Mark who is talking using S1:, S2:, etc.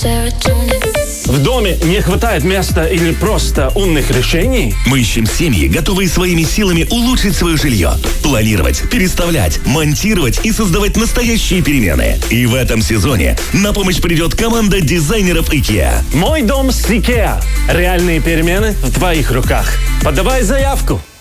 S1: В доме не хватает места или просто умных решений?
S2: Мы ищем семьи, готовые своими силами улучшить свое жилье. Планировать, переставлять, монтировать и создавать настоящие перемены. И в этом сезоне на помощь придет команда дизайнеров IKEA.
S1: Мой дом с IKEA. Реальные перемены в твоих руках. Подавай заявку.